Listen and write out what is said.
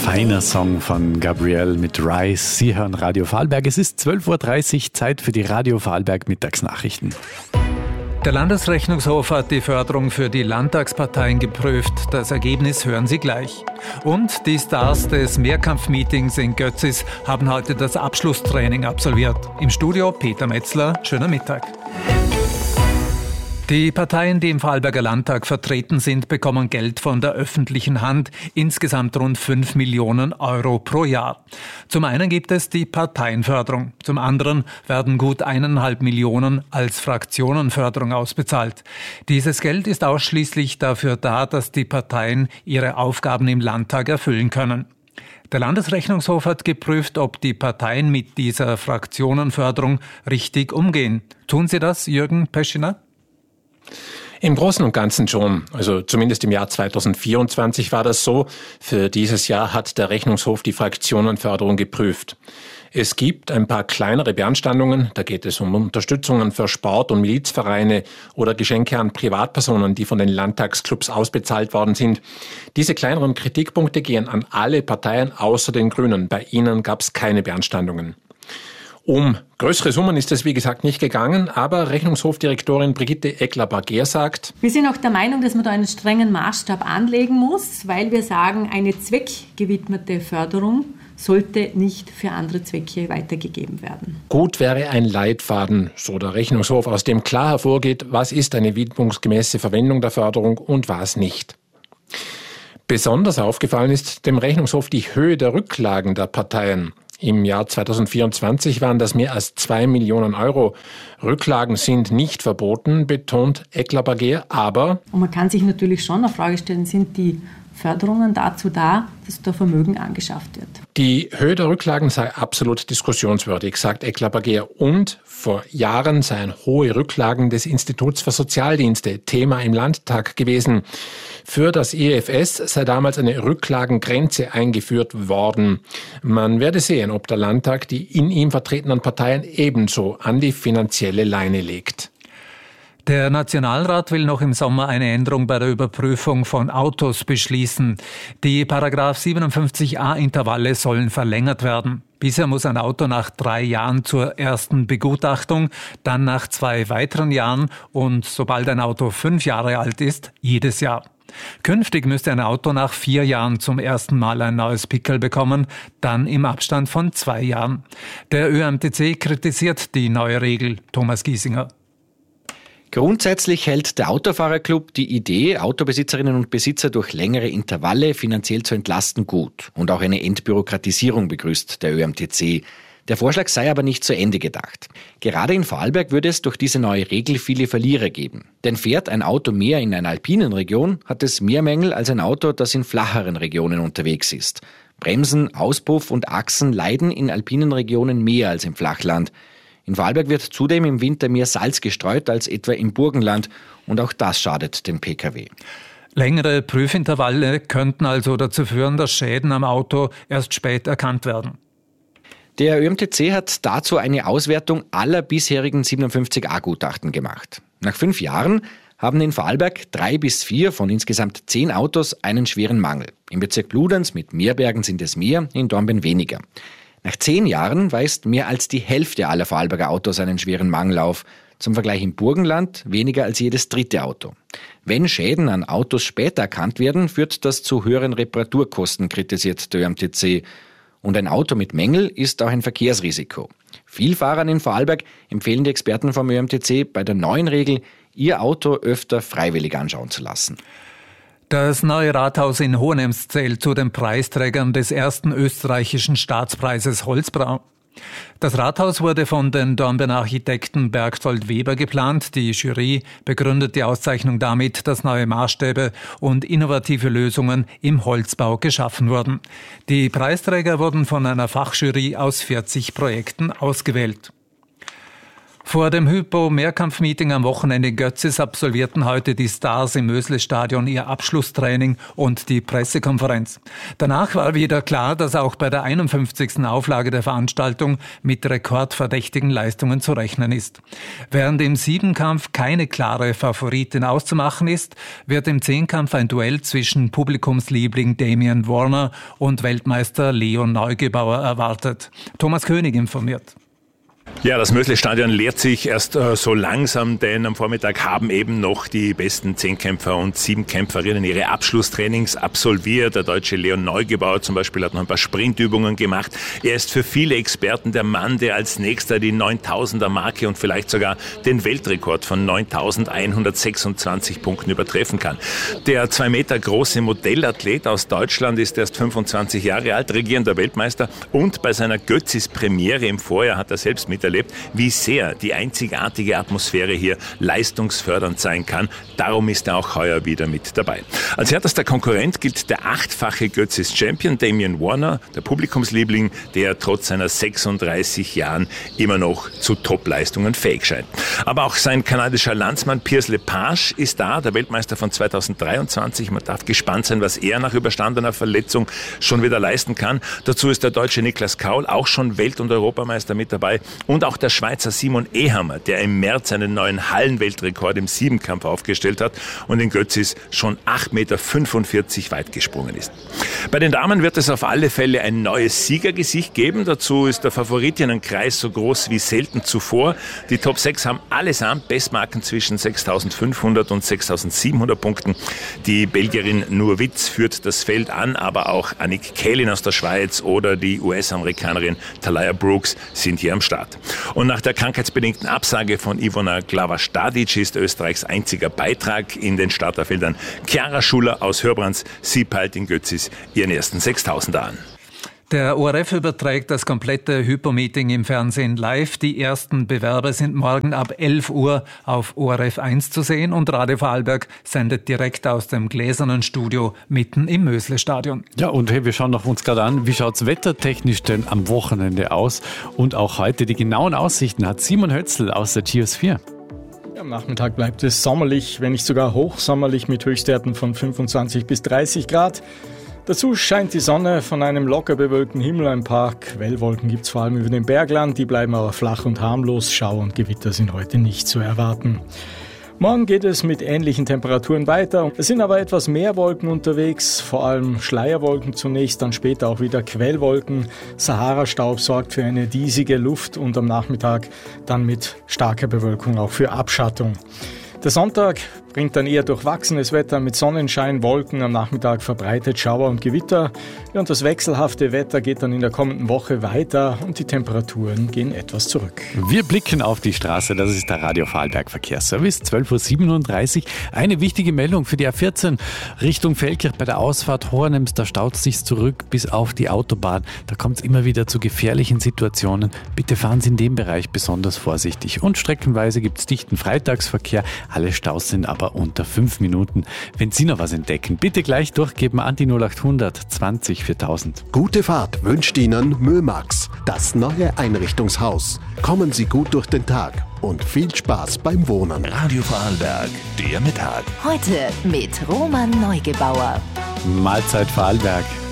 Feiner Song von Gabrielle mit Rise. Sie hören Radio Vorarlberg. Es ist 12.30 Uhr, Zeit für die Radio Vorarlberg Mittagsnachrichten. Der Landesrechnungshof hat die Förderung für die Landtagsparteien geprüft. Das Ergebnis hören Sie gleich. Und die Stars des Mehrkampfmeetings in Götzis haben heute das Abschlusstraining absolviert. Im Studio Peter Metzler. Schönen Mittag. Die Parteien, die im Vorarlberger Landtag vertreten sind, bekommen Geld von der öffentlichen Hand, insgesamt rund 5 Millionen Euro pro Jahr. Zum einen gibt es die Parteienförderung, zum anderen werden gut 1,5 Millionen als Fraktionenförderung ausbezahlt. Dieses Geld ist ausschließlich dafür da, dass die Parteien ihre Aufgaben im Landtag erfüllen können. Der Landesrechnungshof hat geprüft, ob die Parteien mit dieser Fraktionenförderung richtig umgehen. Tun sie das, Jürgen Peschiner? Im Großen und Ganzen schon. Also zumindest im Jahr 2024 war das so. Für dieses Jahr hat der Rechnungshof die Fraktionenförderung geprüft. Es gibt ein paar kleinere Beanstandungen. Da geht es um Unterstützungen für Sport- und Milizvereine oder Geschenke an Privatpersonen, die von den Landtagsclubs ausbezahlt worden sind. Diese kleineren Kritikpunkte gehen an alle Parteien außer den Grünen. Bei ihnen gab es keine Beanstandungen. Um größere Summen ist es, wie gesagt, nicht gegangen, aber Rechnungshofdirektorin Brigitte Eckler-Barger sagt: Wir sind auch der Meinung, dass man da einen strengen Maßstab anlegen muss, weil wir sagen, eine zweckgewidmete Förderung sollte nicht für andere Zwecke weitergegeben werden. Gut wäre ein Leitfaden, so der Rechnungshof, aus dem klar hervorgeht, was ist eine widmungsgemäße Verwendung der Förderung und was nicht. Besonders aufgefallen ist dem Rechnungshof die Höhe der Rücklagen der Parteien. Im Jahr 2024 waren das mehr als 2 Millionen Euro. Rücklagen sind nicht verboten, betont Eckler-Barger, aber... Und man kann sich natürlich schon eine Frage stellen, sind die Förderungen dazu da, dass da Vermögen angeschafft wird? Die Höhe der Rücklagen sei absolut diskussionswürdig, sagt Eckler-Barger. Und vor Jahren seien hohe Rücklagen des Instituts für Sozialdienste Thema im Landtag gewesen. Für das IFS sei damals eine Rücklagengrenze eingeführt worden. Man werde sehen, ob der Landtag die in ihm vertretenen Parteien ebenso an die finanzielle Leine legt. Der Nationalrat will noch im Sommer eine Änderung bei der Überprüfung von Autos beschließen. Die § 57a Intervalle sollen verlängert werden. Bisher muss ein Auto nach 3 Jahren zur ersten Begutachtung, dann nach 2 weiteren Jahren und sobald ein Auto 5 Jahre alt ist, jedes Jahr. Künftig müsste ein Auto nach 4 Jahren zum ersten Mal ein neues Pickerl bekommen, dann im Abstand von 2 Jahren. Der ÖMTC kritisiert die neue Regel. Thomas Giesinger. Grundsätzlich hält der Autofahrerclub die Idee, Autobesitzerinnen und Besitzer durch längere Intervalle finanziell zu entlasten, gut. Und auch eine Entbürokratisierung begrüßt der ÖMTC. Der Vorschlag sei aber nicht zu Ende gedacht. Gerade in Vorarlberg würde es durch diese neue Regel viele Verlierer geben. Denn fährt ein Auto mehr in einer alpinen Region, hat es mehr Mängel als ein Auto, das in flacheren Regionen unterwegs ist. Bremsen, Auspuff und Achsen leiden in alpinen Regionen mehr als im Flachland. In Vorarlberg wird zudem im Winter mehr Salz gestreut als etwa im Burgenland und auch das schadet dem Pkw. Längere Prüfintervalle könnten also dazu führen, dass Schäden am Auto erst spät erkannt werden. Der ÖMTC hat dazu eine Auswertung aller bisherigen 57a-Gutachten gemacht. Nach 5 Jahren haben in Vorarlberg 3 bis 4 von insgesamt 10 Autos einen schweren Mangel. Im Bezirk Bludenz mit Meerbergen sind es mehr, in Dornbirn weniger. Nach 10 Jahren weist mehr als die Hälfte aller Vorarlberger Autos einen schweren Mangel auf. Zum Vergleich im Burgenland weniger als jedes 3. Auto. Wenn Schäden an Autos später erkannt werden, führt das zu höheren Reparaturkosten, kritisiert der ÖMTC. Und ein Auto mit Mängel ist auch ein Verkehrsrisiko. Vielfahrern in Vorarlberg empfehlen die Experten vom ÖMTC bei der neuen Regel, ihr Auto öfter freiwillig anschauen zu lassen. Das neue Rathaus in Hohenems zählt zu den Preisträgern des ersten österreichischen Staatspreises Holzbau. Das Rathaus wurde von den Dornbirner Architekten Bergtold Weber geplant. Die Jury begründet die Auszeichnung damit, dass neue Maßstäbe und innovative Lösungen im Holzbau geschaffen wurden. Die Preisträger wurden von einer Fachjury aus 40 Projekten ausgewählt. Vor dem Hypo-Mehrkampf-Meeting am Wochenende in Götzis absolvierten heute die Stars im Mösle-Stadion ihr Abschlusstraining und die Pressekonferenz. Danach war wieder klar, dass auch bei der 51. Auflage der Veranstaltung mit rekordverdächtigen Leistungen zu rechnen ist. Während im Siebenkampf keine klare Favoritin auszumachen ist, wird im Zehnkampf ein Duell zwischen Publikumsliebling Damian Warner und Weltmeister Leon Neugebauer erwartet. Thomas König informiert. Ja, das Mösle-Stadion leert sich erst so langsam, denn am Vormittag haben eben noch die besten Zehnkämpfer und Siebenkämpferinnen ihre Abschlusstrainings absolviert. Der deutsche Leon Neugebauer zum Beispiel hat noch ein paar Sprintübungen gemacht. Er ist für viele Experten der Mann, der als nächster die 9000er-Marke und vielleicht sogar den Weltrekord von 9126 Punkten übertreffen kann. Der 2 Meter große Modellathlet aus Deutschland ist erst 25 Jahre alt, regierender Weltmeister, und bei seiner Götzis-Premiere im Vorjahr hat er selbst miterlebt, wie sehr die einzigartige Atmosphäre hier leistungsfördernd sein kann. Darum ist er auch heuer wieder mit dabei. Als härtester Konkurrent gilt der 8-fache Götzis-Champion Damian Warner, der Publikumsliebling, der trotz seiner 36 Jahren immer noch zu Top-Leistungen fähig scheint. Aber auch sein kanadischer Landsmann Piers Lepage ist da, der Weltmeister von 2023. Man darf gespannt sein, was er nach überstandener Verletzung schon wieder leisten kann. Dazu ist der deutsche Niklas Kaul auch schon Welt- und Europameister mit dabei. Und auch der Schweizer Simon Ehammer, der im März einen neuen Hallenweltrekord im Siebenkampf aufgestellt hat und in Götzis schon 8,45 Meter weit gesprungen ist. Bei den Damen wird es auf alle Fälle ein neues Siegergesicht geben. Dazu ist der Favoritenkreis so groß wie selten zuvor. Die Top 6 haben allesamt Bestmarken zwischen 6.500 und 6.700 Punkten. Die Belgierin Nour Witz führt das Feld an, aber auch Annick Kählin aus der Schweiz oder die US-Amerikanerin Talia Brooks sind hier am Start. Und nach der krankheitsbedingten Absage von Ivona Glava-Stadic ist Österreichs einziger Beitrag in den Starterfeldern Chiara Schuller aus Hörbrands. Sie peilt in Götzis ihren ersten 6000er an. Der ORF überträgt das komplette Hypo-Meeting im Fernsehen live. Die ersten Bewerber sind morgen ab 11 Uhr auf ORF 1 zu sehen und Radio Vorarlberg sendet direkt aus dem gläsernen Studio mitten im Mösle-Stadion. Ja, und hey, wir schauen uns gerade an, wie schaut es wettertechnisch denn am Wochenende aus? Und auch heute die genauen Aussichten hat Simon Hötzl aus der Geosphere. Am Nachmittag bleibt es sommerlich, wenn nicht sogar hochsommerlich mit Höchstwerten von 25 bis 30 Grad. Dazu scheint die Sonne von einem locker bewölkten Himmel. Ein paar Quellwolken gibt es vor allem über dem Bergland, die bleiben aber flach und harmlos. Schauer und Gewitter sind heute nicht zu erwarten. Morgen geht es mit ähnlichen Temperaturen weiter. Es sind aber etwas mehr Wolken unterwegs, vor allem Schleierwolken zunächst, dann später auch wieder Quellwolken. Sahara-Staub sorgt für eine diesige Luft und am Nachmittag dann mit starker Bewölkung auch für Abschattung. Der Sonntag bringt dann eher durchwachsenes Wetter mit Sonnenschein, Wolken, am Nachmittag verbreitet Schauer und Gewitter. Ja, und das wechselhafte Wetter geht dann in der kommenden Woche weiter und die Temperaturen gehen etwas zurück. Wir blicken auf die Straße, das ist der Radio Vorarlberg Verkehrsservice, 12.37 Uhr. Eine wichtige Meldung für die A14 Richtung Feldkirch bei der Ausfahrt Hornems, da staut es sich zurück bis auf die Autobahn. Da kommt es immer wieder zu gefährlichen Situationen. Bitte fahren Sie in dem Bereich besonders vorsichtig. Und streckenweise gibt es dichten Freitagsverkehr. Alle Staus sind aber unter 5 Minuten. Wenn Sie noch was entdecken, bitte gleich durchgeben an die 0800 20 4000. Gute Fahrt wünscht Ihnen Mömax, das neue Einrichtungshaus. Kommen Sie gut durch den Tag und viel Spaß beim Wohnen. Radio Vorarlberg, der Mittag. Heute mit Roman Neugebauer. Mahlzeit Vorarlberg.